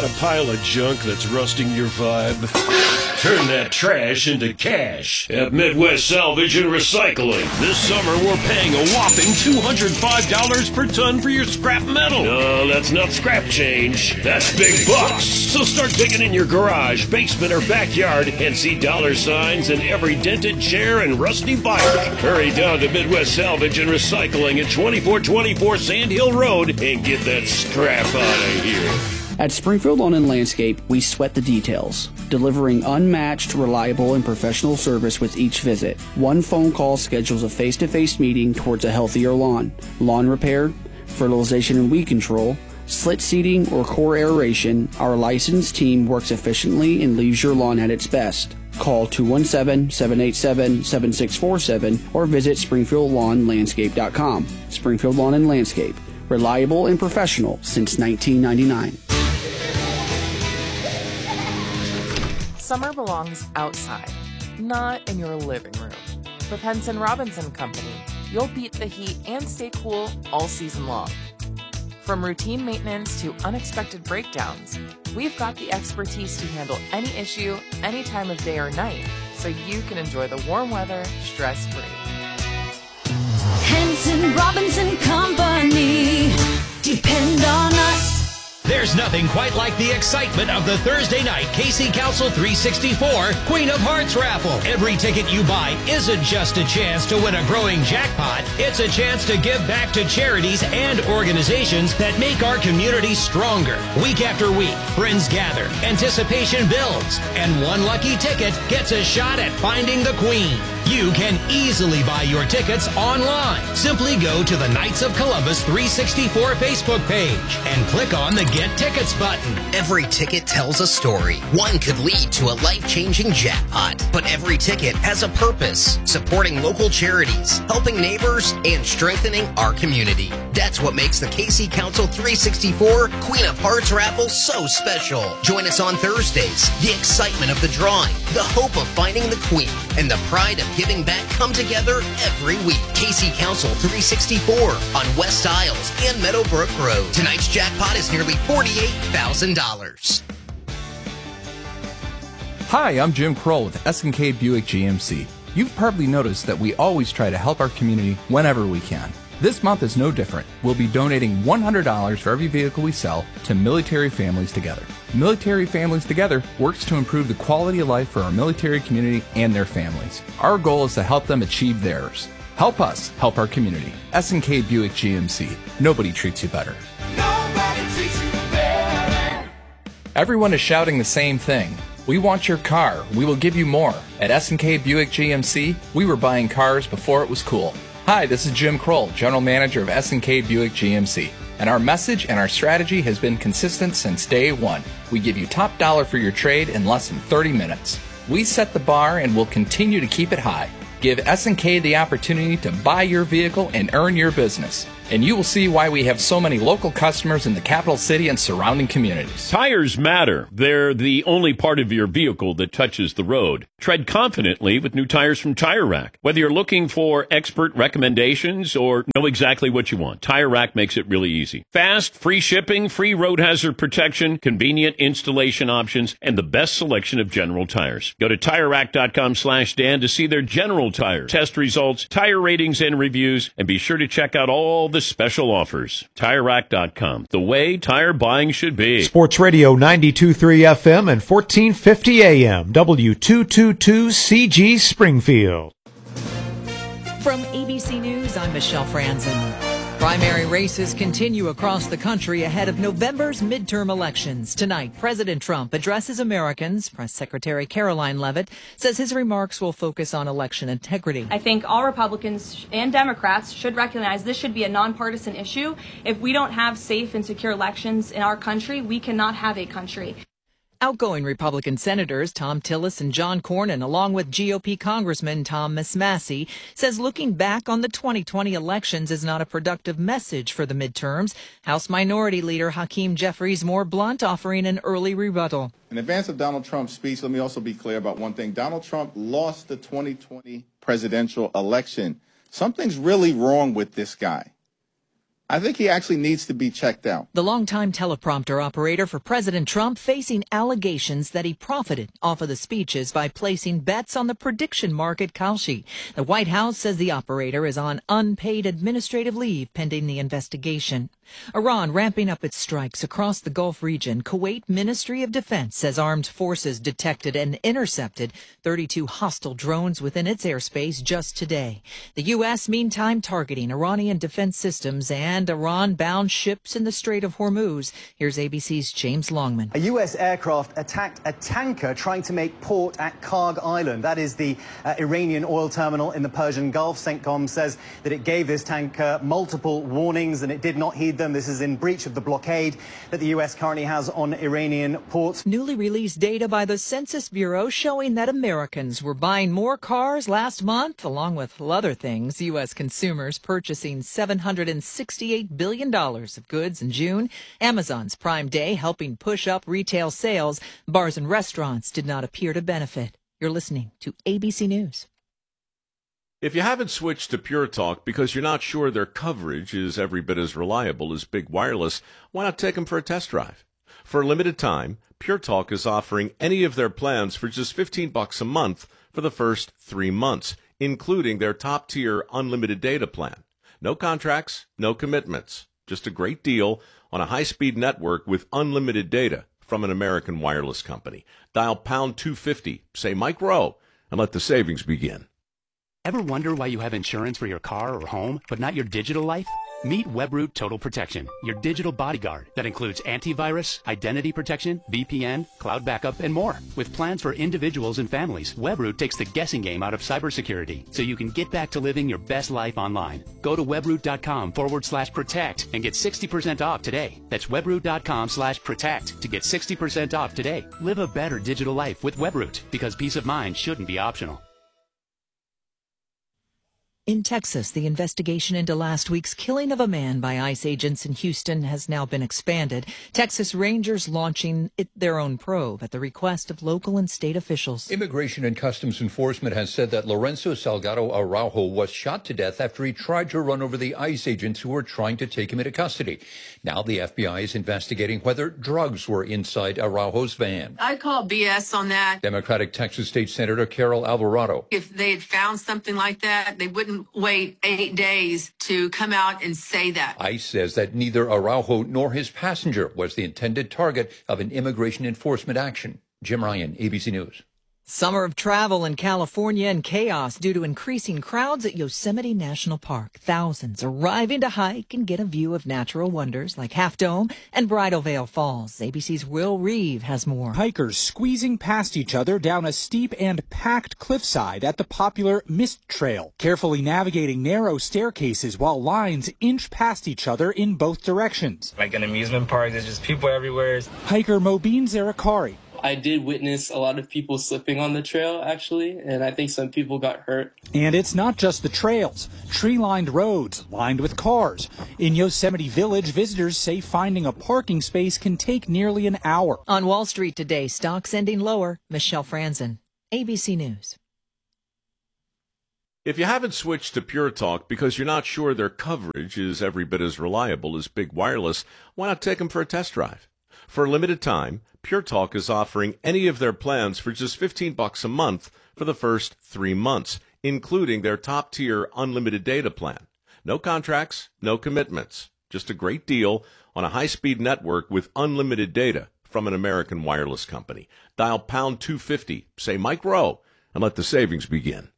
A pile of junk that's rusting your vibe? Turn that trash into cash at Midwest Salvage and Recycling. This summer, we're paying a whopping $205 per ton for your scrap metal. No, that's not scrap change. That's big bucks. So start digging in your garage, basement, or backyard and see dollar signs in every dented chair and rusty bike. Hurry down to Midwest Salvage and Recycling at 2424 Sand Hill Road and get that scrap out of here. At Springfield Lawn and Landscape, we sweat the details, delivering unmatched, reliable, and professional service with each visit. One phone call schedules a face-to-face meeting towards a healthier lawn. Lawn repair, fertilization and weed control, slit seeding, or core aeration, our licensed team works efficiently and leaves your lawn at its best. Call 217-787-7647 or visit SpringfieldLawnLandscape.com. Springfield Lawn and Landscape, reliable and professional since 1999. Summer belongs outside, not in your living room. With Henson Robinson Company, you'll beat the heat and stay cool all season long. From routine maintenance to unexpected breakdowns, we've got the expertise to handle any issue, any time of day or night, so you can enjoy the warm weather stress-free. Henson Robinson Company. Depend on us. There's nothing quite like the excitement of the Thursday night KC Council 364 Queen of Hearts raffle. Every ticket you buy isn't just a chance to win a growing jackpot. It's a chance to give back to charities and organizations that make our community stronger. Week after week, friends gather, anticipation builds, and one lucky ticket gets a shot at finding the Queen. You can easily buy your tickets online. Simply go to the Knights of Columbus 364 Facebook page and click on the Get Tickets button. Every ticket tells a story. One could lead to a life-changing jackpot. But every ticket has a purpose, supporting local charities, helping neighbors, and strengthening our community. That's what makes the KC Council 364 Queen of Hearts raffle so special. Join us on Thursdays. The excitement of the drawing, the hope of finding the Queen, and the pride of giving back come together every week. KC Council 364 on West Isles and Meadowbrook Road. Tonight's jackpot is nearly $48,000. Hi, I'm Jim Kroll with S&K Buick GMC. You've probably noticed that we always try to help our community whenever we can. This month is no different. We'll be donating $100 for every vehicle we sell to Military Families Together. Military Families Together works to improve the quality of life for our military community and their families. Our goal is to help them achieve theirs. Help us help our community. S&K Buick GMC. Nobody treats you better. Nobody treats you better. Everyone is shouting the same thing. We want your car. We will give you more. At S&K Buick GMC, we were buying cars before it was cool. Hi, this is Jim Kroll, General Manager of S&K Buick GMC. And our message and our strategy has been consistent since day one. We give you top dollar for your trade in less than 30 minutes. We set the bar and will continue to keep it high. Give S&K the opportunity to buy your vehicle and earn your business. And you will see why we have so many local customers in the capital city and surrounding communities. Tires matter. They're the only part of your vehicle that touches the road. Tread confidently with new tires from Tire Rack. Whether you're looking for expert recommendations or know exactly what you want, Tire Rack makes it really easy. Fast, free shipping, free road hazard protection, convenient installation options, and the best selection of General tires. Go to TireRack.com/Dan to see their General tires, test results, tire ratings, and reviews, and be sure to check out all the special offers. TireRack.com, the way tire buying should be. Sports Radio 92.3 FM and 1450 AM, W222CG Springfield. From ABC News, I'm Michelle Franzen. Primary races continue across the country ahead of November's midterm elections. Tonight, President Trump addresses Americans. Press Secretary Caroline Leavitt says his remarks will focus on election integrity. I think all Republicans and Democrats should recognize this should be a nonpartisan issue. If we don't have safe and secure elections in our country, we cannot have a country. Outgoing Republican Senators Tom Tillis and John Cornyn, along with GOP Congressman Thomas Massie, says looking back on the 2020 elections is not a productive message for the midterms. House Minority Leader Hakeem Jeffries more blunt, offering an early rebuttal. In advance of Donald Trump's speech, let me also be clear about one thing. Donald Trump lost the 2020 presidential election. Something's really wrong with this guy. I think he actually needs to be checked out. The longtime teleprompter operator for President Trump facing allegations that he profited off of the speeches by placing bets on the prediction market Kalshi. The White House says the operator is on unpaid administrative leave pending the investigation. Iran ramping up its strikes across the Gulf region. Kuwait Ministry of Defense says armed forces detected and intercepted 32 hostile drones within its airspace just today. The U.S. meantime targeting Iranian defense systems and Iran-bound ships in the Strait of Hormuz. Here's ABC's James Longman. A U.S. aircraft attacked a tanker trying to make port at Karg Island. That is the Iranian oil terminal in the Persian Gulf. CENTCOM says that it gave this tanker multiple warnings and it did not heed them. This is in breach of the blockade that the U.S. currently has on Iranian ports. Newly released data by the Census Bureau showing that Americans were buying more cars last month, along with other things. U.S. consumers purchasing $768 billion of goods in June. Amazon's Prime Day helping push up retail sales. Bars and restaurants did not appear to benefit. You're listening to ABC News. If you haven't switched to Pure Talk because you're not sure their coverage is every bit as reliable as Big Wireless, why not take them for a test drive? For a limited time, Pure Talk is offering any of their plans for just $15 a month for the first 3 months, including their top-tier unlimited data plan. No contracts, no commitments, just a great deal on a high-speed network with unlimited data from an American wireless company. Dial pound 250, say Mike Rowe, and let the savings begin. Ever wonder why you have insurance for your car or home, but not your digital life? Meet Webroot Total Protection, your digital bodyguard that includes antivirus, identity protection, VPN, cloud backup, and more. With plans for individuals and families, Webroot takes the guessing game out of cybersecurity so you can get back to living your best life online. Go to webroot.com/protect and get 60% off today. That's webroot.com/protect to get 60% off today. Live a better digital life with Webroot because peace of mind shouldn't be optional. In Texas, the investigation into last week's killing of a man by ICE agents in Houston has now been expanded. Texas Rangers launching their own probe at the request of local and state officials. Immigration and Customs Enforcement has said that Lorenzo Salgado Araujo was shot to death after he tried to run over the ICE agents who were trying to take him into custody. Now the FBI is investigating whether drugs were inside Araujo's van. I call BS on that. Democratic Texas State Senator Carol Alvarado. If they had found something like that, they wouldn't wait 8 days to come out and say that. ICE says that neither Araujo nor his passenger was the intended target of an immigration enforcement action. Jim Ryan, ABC News. Summer of travel in California and chaos due to increasing crowds at Yosemite National Park. Thousands arriving to hike and get a view of natural wonders like Half Dome and Bridal Veil Falls. ABC's Will Reeve has more. Hikers squeezing past each other down a steep and packed cliffside at the popular Mist Trail, carefully navigating narrow staircases while lines inch past each other in both directions. Like an amusement park, there's just people everywhere. Hiker Mobeen Zarakari. I did witness a lot of people slipping on the trail, actually, and I think some people got hurt. And it's not just the trails. Tree-lined roads lined with cars. In Yosemite Village, visitors say finding a parking space can take nearly an hour. On Wall Street today, stocks ending lower. Michelle Franzen, ABC News. If you haven't switched to Pure Talk because you're not sure their coverage is every bit as reliable as Big Wireless, why not take them for a test drive? For a limited time, Pure Talk is offering any of their plans for just $15 a month for the first 3 months, including their top-tier unlimited data plan. No contracts, no commitments, just a great deal on a high-speed network with unlimited data from an American wireless company. Dial pound 250, say Mike Rowe, and let the savings begin.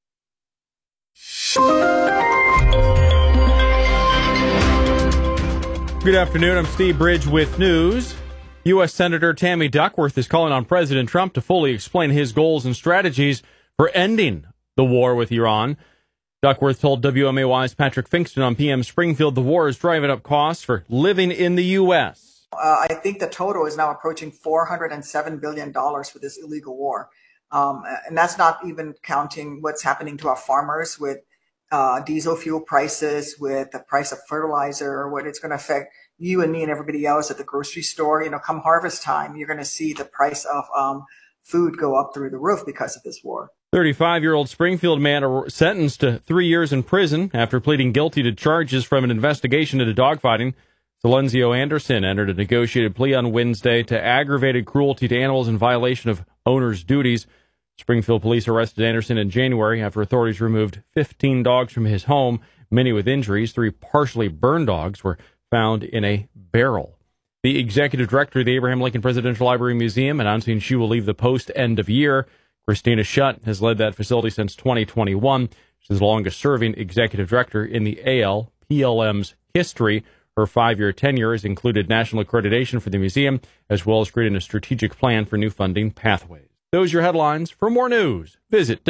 Good afternoon. I'm Steve Bridge with news. U.S. Senator Tammy Duckworth is calling on President Trump to fully explain his goals and strategies for ending the war with Iran. Duckworth told WMAY's Patrick Finkston on PM Springfield the war is driving up costs for living in the U.S. I think the total is now approaching $407 billion for this illegal war. And that's not even counting what's happening to our farmers with diesel fuel prices, with the price of fertilizer, what it's going to affect you and me and everybody else at the grocery store. You know, come harvest time, you're going to see the price of food go up through the roof because of this war. 35-year-old Springfield man sentenced to 3 years in prison after pleading guilty to charges from an investigation into dogfighting. Silenzio Anderson entered a negotiated plea on Wednesday to aggravated cruelty to animals in violation of owner's duties. Springfield police arrested Anderson in January after authorities removed 15 dogs from his home, many with injuries. 3 partially burned dogs were found in a barrel. The executive director of the Abraham Lincoln Presidential Library Museum announcing she will leave the post end of year. Christina Schutt has led that facility since 2021. She's the longest-serving executive director in the ALPLM's history. Her 5-year tenure has included national accreditation for the museum, as well as creating a strategic plan for new funding pathways. Those are your headlines. For more news, visit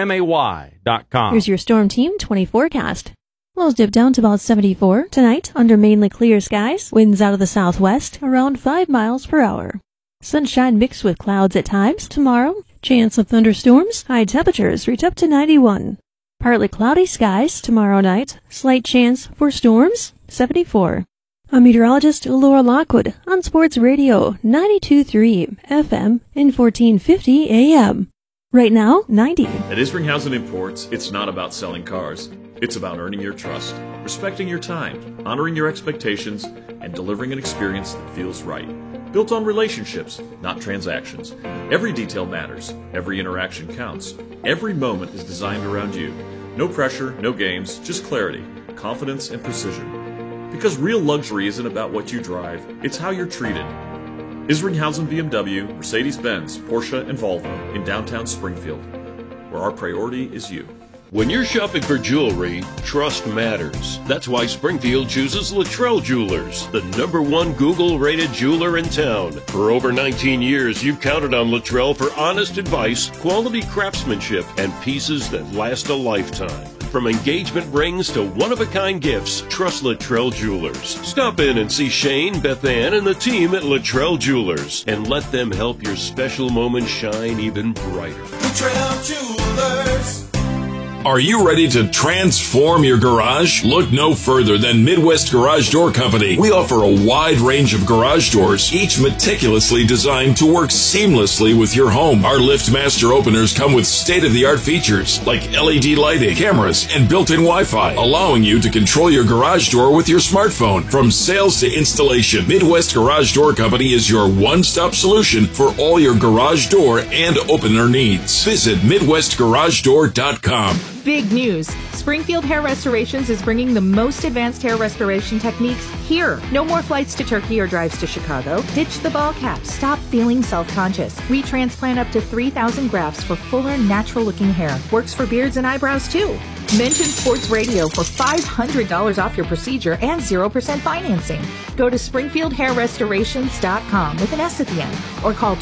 WMAY.com. Here's your Storm Team 20 forecast. Lows dip down to about 74 tonight under mainly clear skies. Winds out of the southwest around 5 miles per hour. Sunshine mixed with clouds at times. Tomorrow, chance of thunderstorms. High temperatures reach up to 91. Partly cloudy skies tomorrow night. Slight chance for storms. 74. I'm meteorologist Laura Lockwood on Sports Radio 92.3 FM and 1450 AM. Right now, 90. At Isringhausen Imports, it's not about selling cars. It's about earning your trust, respecting your time, honoring your expectations, and delivering an experience that feels right. Built on relationships, not transactions. Every detail matters. Every interaction counts. Every moment is designed around you. No pressure, no games, just clarity, confidence, and precision. Because real luxury isn't about what you drive, it's how you're treated. Isringhausen BMW, Mercedes-Benz, Porsche, and Volvo in downtown Springfield, where our priority is you. When you're shopping for jewelry, trust matters. That's why Springfield chooses Luttrell Jewelers, the #1 Google-rated jeweler in town. For over 19 years, you've counted on Luttrell for honest advice, quality craftsmanship, and pieces that last a lifetime. From engagement rings to one-of-a-kind gifts, trust Luttrell Jewelers. Stop in and see Shane, Beth Ann, and the team at Luttrell Jewelers, and let them help your special moment shine even brighter. Luttrell Jewelers. Are you ready to transform your garage? Look no further than Midwest Garage Door Company. We offer a wide range of garage doors, each meticulously designed to work seamlessly with your home. Our LiftMaster openers come with state-of-the-art features like LED lighting, cameras, and built-in Wi-Fi, allowing you to control your garage door with your smartphone. From sales to installation, Midwest Garage Door Company is your one-stop solution for all your garage door and opener needs. Visit MidwestGarageDoor.com. Big news. Springfield Hair Restorations is bringing the most advanced hair restoration techniques here. No more flights to Turkey or drives to Chicago. Ditch the ball cap. Stop feeling self-conscious. We transplant up to 3,000 grafts for fuller, natural-looking hair. Works for beards and eyebrows, too. Mention Sports Radio for $500 off your procedure and 0% financing. Go to SpringfieldHairRestorations.com with an S at the end or call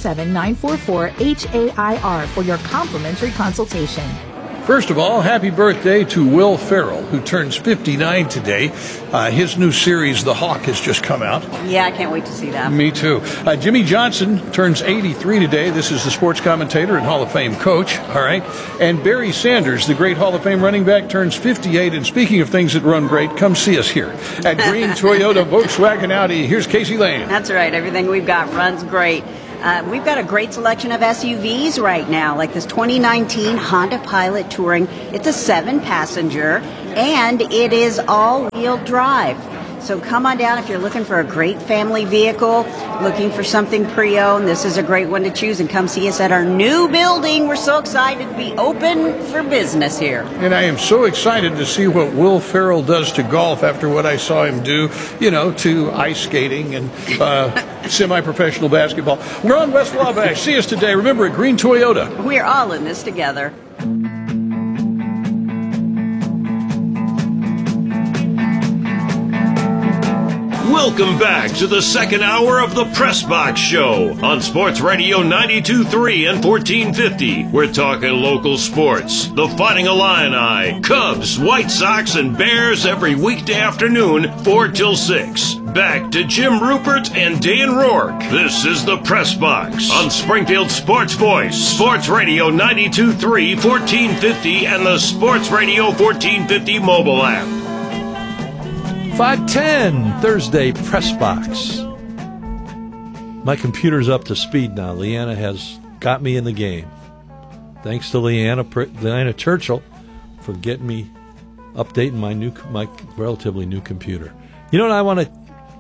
217-944-HAIR for your complimentary consultation. First of all, happy birthday to Will Ferrell, who turns 59 today. His new series, The Hawk, has just come out. Yeah, I can't wait to see that. Me too. Jimmy Johnson turns 83 today. This is the sports commentator and Hall of Fame coach. All right. And Barry Sanders, the great Hall of Fame running back, turns 58. And speaking of things that run great, come see us here at Green Toyota Volkswagen Audi. Here's Casey Lane. That's right. Everything we've got runs great. We've got a great selection of SUVs right now, like this 2019 Honda Pilot Touring. It's a 7-passenger, and it is all-wheel drive. So come on down if you're looking for a great family vehicle, looking for something pre-owned. This is a great one to choose, and come see us at our new building. We're so excited to be open for business here. And I am so excited to see what Will Ferrell does to golf after what I saw him do, to ice skating and semi-professional basketball. We're on West Wabash. See us today. Remember, at Green Toyota. We're all in this together. Welcome back to the second hour of the Press Box Show on Sports Radio 92.3 and 1450. We're talking local sports. The Fighting Illini, Cubs, White Sox, and Bears every weekday afternoon, 4 till 6. Back to Jim Rupert and Dan Rourke. This is the Press Box on Springfield Sports Voice, Sports Radio 92.3, 1450, and the Sports Radio 1450 mobile app. 5:10 Thursday Press Box. My computer's up to speed now. Leanna has got me in the game. Thanks to Leanna Churchill for getting me updating my relatively new computer. You know what I want to?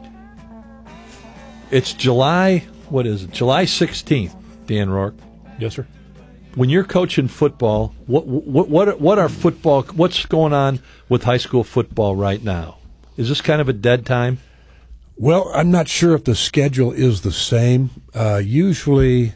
It's July. What is it? July 16th. Dan Rourke. Yes, sir. When you're coaching football, what are football? What's going on with high school football right now? Is this kind of a dead time? Well, I'm not sure if the schedule is the same. Usually,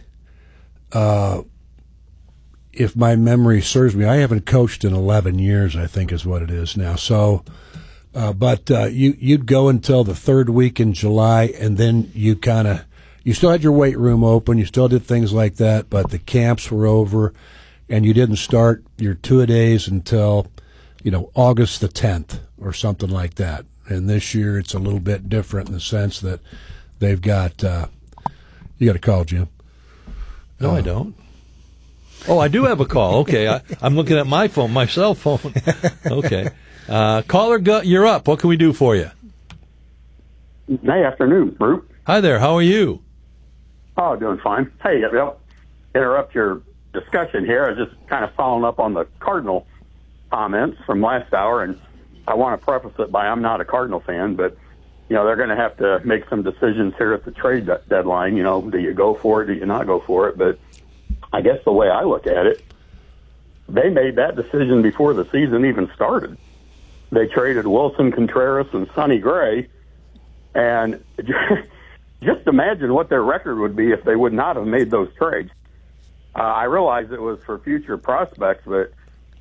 if my memory serves me, I haven't coached in 11 years, I think is what it is now. So, but you'd go until the third week in July, and then you still had your weight room open, you still did things like that, but the camps were over, and you didn't start your two-a-days until, August the 10th or something like that. And this year it's a little bit different in the sense that they've got you got a call, Jim. No, I don't. Oh, I do have a call. Okay, I'm looking at my cell phone. Okay. Caller, you're up. What can we do for you? Hey, afternoon, Bruce. Hi there. How are you? Oh, doing fine. Hey, I'll interrupt your discussion here. I was just kind of following up on the Cardinal comments from last hour, and I want to preface it by I'm not a Cardinal fan, but, they're going to have to make some decisions here at the trade deadline. Do you go for it? Do you not go for it? But I guess the way I look at it, they made that decision before the season even started. They traded Wilson Contreras and Sonny Gray, and just imagine what their record would be if they would not have made those trades. I realize it was for future prospects, but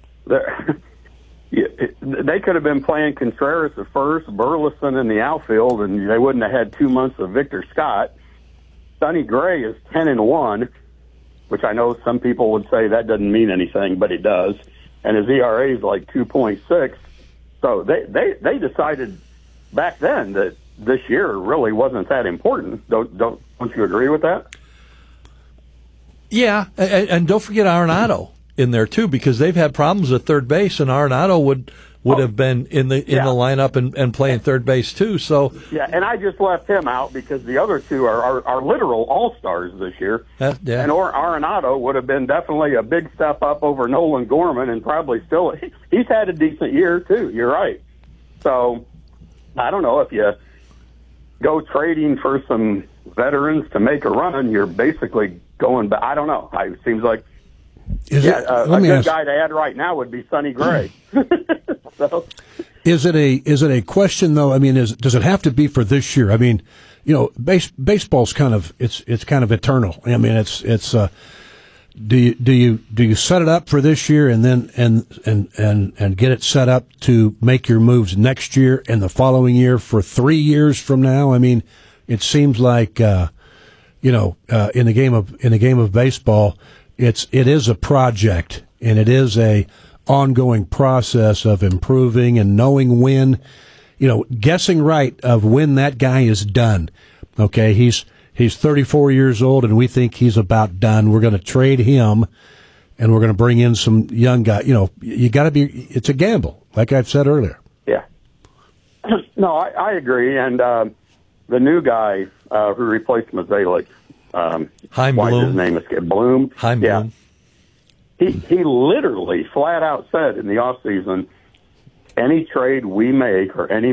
they could have been playing Contreras at first, Burleson in the outfield, and they wouldn't have had 2 months of Victor Scott. Sonny Gray is 10-1, which I know some people would say that doesn't mean anything, but it does. And his ERA is like 2.6. So they decided back then that this year really wasn't that important. Don't you agree with that? Yeah, and don't forget Arenado in there too, because they've had problems at third base, and Arenado would have been in the lineup and playing third base too. So yeah, and I just left him out because the other two are literal all-stars this year. And Arenado would have been definitely a big step up over Nolan Gorman, and probably still he's had a decent year too. You're right. So I don't know if you go trading for some veterans to make a run, you're basically going back. I don't know. It seems like a good guy to add right now would be Sonny Gray. So, is it a question though? I mean, does it have to be for this year? I mean, baseball's kind of it's kind of eternal. I mean, it's do you set it up for this year and then and get it set up to make your moves next year and the following year for 3 years from now? I mean, it seems like in the game of baseball, it is a project, and it is a ongoing process of improving and knowing when, guessing right of when that guy is done. Okay, he's 34 years old, and we think he's about done. We're going to trade him, and we're going to bring in some young guy. You got to be. It's a gamble, like I've said earlier. Yeah. No, I agree, and the new guy who replaced Mazalik, Chaim Bloom. His name is Bloom. Chaim Bloom. He literally flat out said in the offseason, any trade we make or any